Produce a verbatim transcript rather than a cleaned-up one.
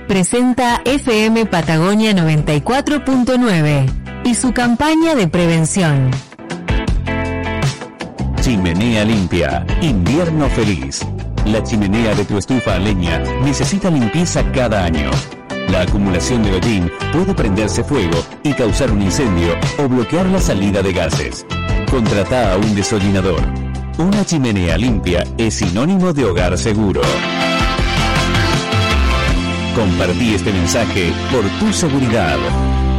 presenta F M Patagonia noventa y cuatro punto nueve y su campaña de prevención. Chimenea limpia, invierno feliz. La chimenea de tu estufa a leña necesita limpieza cada año. La acumulación de hollín puede prenderse fuego y causar un incendio o bloquear la salida de gases. Contratá a un deshollinador. Una chimenea limpia es sinónimo de hogar seguro. Compartí este mensaje por tu seguridad.